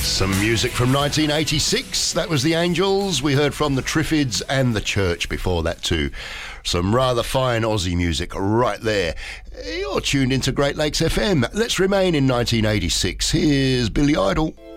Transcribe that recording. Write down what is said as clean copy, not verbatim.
Some music from 1986. That was the Angels. We heard from the Triffids and the Church before that too. Some rather fine Aussie music right there. You're tuned into Great Lakes FM. Let's remain in 1986. Here's Billy Idol.